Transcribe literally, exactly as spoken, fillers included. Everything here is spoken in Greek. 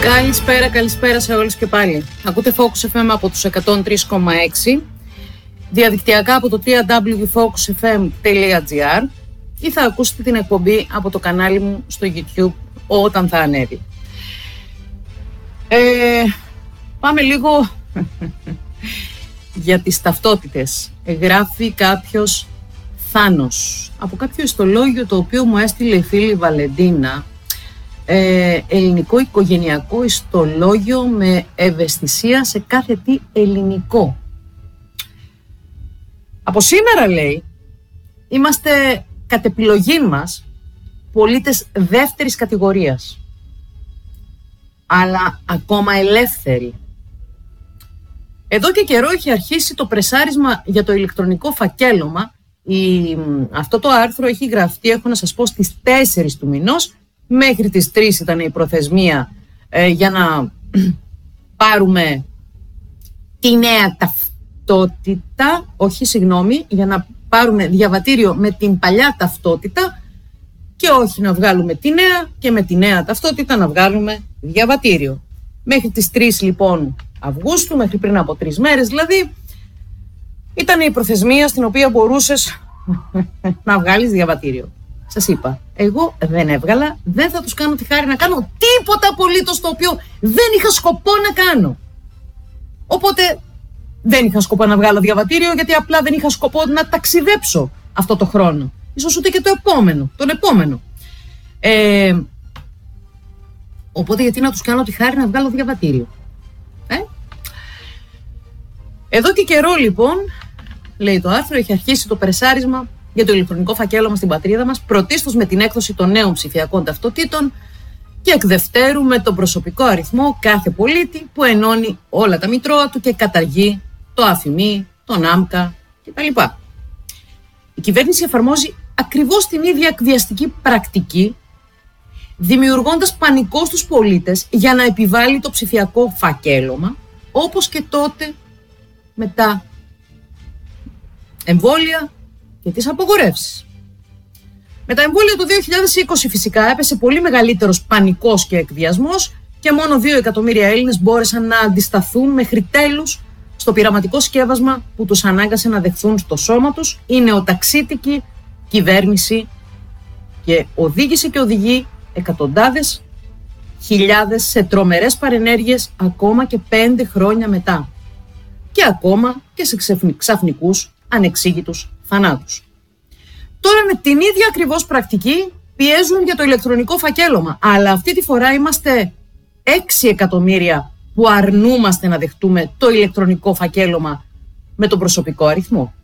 Καλησπέρα, καλησπέρα σε όλους και πάλι. Ακούτε Focus εφ εμ από τους εκατόν τρία κόμμα έξι, διαδικτυακά από το double-u double-u double-u τελεία focus f m τελεία g r ή θα ακούσετε την εκπομπή από το κανάλι μου στο YouTube όταν θα ανέβει. Ε, πάμε λίγο για τις ταυτότητες. Γράφει κάποιος Θάνος από κάποιο ιστολόγιο το οποίο μου έστειλε η φίλη Βαλεντίνα. Ε, ελληνικό οικογενειακό ιστολόγιο με ευαισθησία σε κάθε τι ελληνικό. Από σήμερα, λέει, είμαστε κατ' επιλογή μας πολίτες δεύτερης κατηγορίας, αλλά ακόμα ελεύθεροι. Εδώ και καιρό έχει αρχίσει το πρεσάρισμα για το ηλεκτρονικό φακέλωμα. Η, αυτό το άρθρο έχει γραφτεί, έχω να σας πω, στις τέσσερις του μηνός. Μέχρι τις τρεις ήταν η προθεσμία ε, για να πάρουμε τη νέα ταυτότητα, όχι συγγνώμη, για να πάρουμε διαβατήριο με την παλιά ταυτότητα και όχι να βγάλουμε τη νέα και με τη νέα ταυτότητα να βγάλουμε διαβατήριο. Μέχρι τις τρεις λοιπόν Αυγούστου, μέχρι πριν από τρεις μέρες δηλαδή, ήταν η προθεσμία στην οποία μπορούσες να βγάλεις διαβατήριο. Σας είπα, εγώ δεν έβγαλα, δεν θα τους κάνω τη χάρη να κάνω τίποτα απολύτως το οποίο δεν είχα σκοπό να κάνω. Οπότε δεν είχα σκοπό να βγάλω διαβατήριο, γιατί απλά δεν είχα σκοπό να ταξιδέψω αυτό το χρόνο. Ίσως ούτε και το επόμενο, τον επόμενο. Ε, οπότε γιατί να τους κάνω τη χάρη να βγάλω διαβατήριο. Ε? Εδώ και καιρό λοιπόν, λέει το άρθρο, έχει αρχίσει το περσάρισμα για το ηλεκτρονικό φακέλωμα στην πατρίδα μας, πρωτίστως με την έκδοση των νέων ψηφιακών ταυτοτήτων και εκ δευτέρου με τον προσωπικό αριθμό κάθε πολίτη που ενώνει όλα τα μητρώα του και καταργεί το αφημί, τον άμκα κτλ. Η κυβέρνηση εφαρμόζει ακριβώς την ίδια εκβιαστική πρακτική, δημιουργώντας πανικό στους πολίτες για να επιβάλλει το ψηφιακό φακέλωμα, όπως και τότε με τα εμβόλια και τις απογορεύσεις. Με τα εμβόλια το δύο χιλιάδες είκοσι φυσικά έπεσε πολύ μεγαλύτερος πανικός και εκβιασμός και μόνο δύο εκατομμύρια Έλληνες μπόρεσαν να αντισταθούν μέχρι τέλους στο πειραματικό σκεύασμα που τους ανάγκασε να δεχθούν στο σώμα τους η νεοταξίτικη κυβέρνηση και οδήγησε και οδηγεί εκατοντάδες χιλιάδες σε τρομερές παρενέργειες ακόμα και πέντε χρόνια μετά και ακόμα και σε ξαφνικούς ανεξήγητους θανάτους. Τώρα με την ίδια ακριβώς πρακτική πιέζουν για το ηλεκτρονικό φακέλωμα, αλλά αυτή τη φορά είμαστε έξι εκατομμύρια που αρνούμαστε να δεχτούμε το ηλεκτρονικό φακέλωμα με τον προσωπικό αριθμό.